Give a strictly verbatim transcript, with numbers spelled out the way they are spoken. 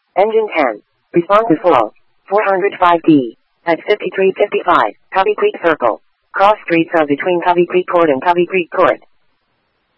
Engine ten. Response is full. four hundred five D. At fifty-three fifty-five. Covey Creek Circle. Cross streets are between Covey Creek Court and Covey Creek Court.